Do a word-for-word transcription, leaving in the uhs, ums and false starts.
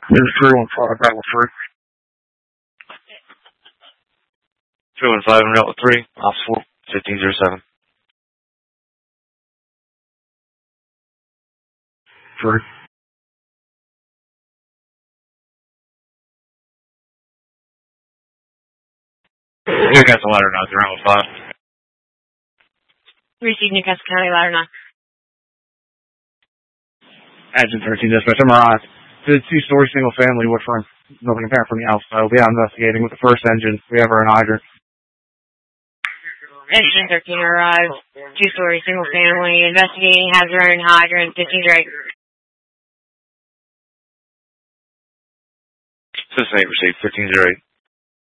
There's three one five, that was three. three one five, I'm out with three. Ops four, fifteen zero seven. Three. Newcastle ladder nine, zero one five. Receive Newcastle County ladder nine. Agent thirteen dispatch, M R I. The two-story single-family wood front. Nothing apparent from the outside. We are investigating with the first engine. We have our an hydrant. Engine thirteen arrived. Two-story single-family. Investigating. Has her own hydrant. fifteen zero eight. Citizen eight received, fifteen zero eight.